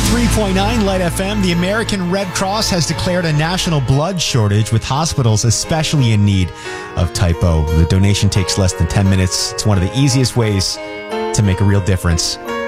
103.9 Light FM. The American Red Cross has declared a national blood shortage, with hospitals especially in need of Type O. The donation takes less than 10 minutes. It's one of the easiest ways to make a real difference.